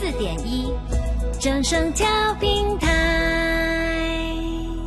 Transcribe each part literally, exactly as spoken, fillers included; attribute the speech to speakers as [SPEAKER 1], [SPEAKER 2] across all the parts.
[SPEAKER 1] 四点一，正声调频台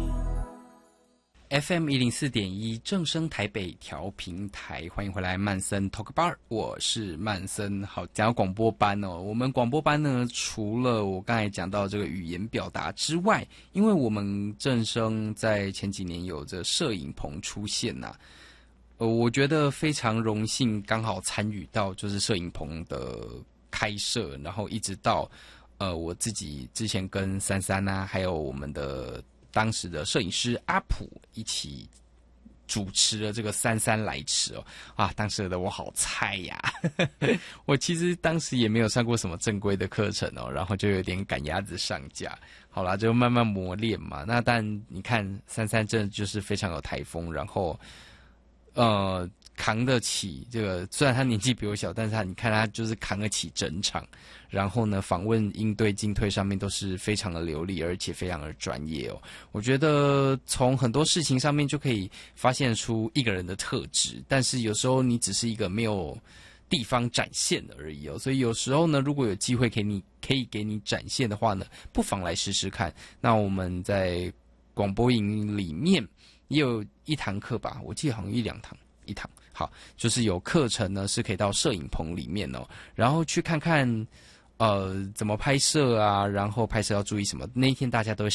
[SPEAKER 2] F M 一零四点一正声台北调频台，欢迎回来曼森 Talk Bar， 我是曼森。好，讲到广播班哦，我们广播班呢，除了我刚才讲到这个语言表达之外，因为我们正声在前几年有着摄影棚出现呐、啊，呃，我觉得非常荣幸，刚好参与到就是摄影棚的开设，然后一直到呃我自己之前跟珊珊啊，还有我们的当时的摄影师阿普一起主持了这个姗姗来迟哦啊，当时的我好菜呀，我其实当时也没有上过什么正规的课程哦，然后就有点赶鸭子上架。好啦，就慢慢磨练嘛。那但你看姗姗真的就是非常有台风，然后呃扛得起这个，虽然他年纪比我小，但是他你看他就是扛得起整场，然后呢访问应对进退上面都是非常的流利，而且非常的专业哦。我觉得从很多事情上面就可以发现出一个人的特质，但是有时候你只是一个没有地方展现而已哦。所以有时候呢，如果有机会给你可以给你展现的话呢，不妨来试试看。那我们在广播营里面也有一堂课吧，我记得好像一两堂一堂。好，就是有课程呢，是可以到摄影棚里面哦，然后去看看，呃，怎么拍摄啊，然后拍摄要注意什么。那一天大家都